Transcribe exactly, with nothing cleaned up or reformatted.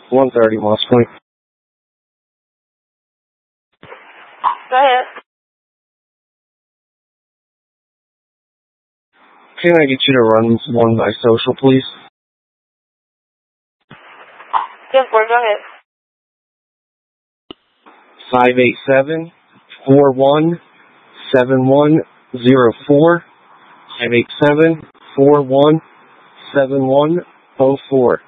one thirty Moss Point. Go ahead. Can I get you to run one by social, please? ten four, go ahead. five eight seven, four one, seven one zero four. five eight seven, four one, seven one zero four.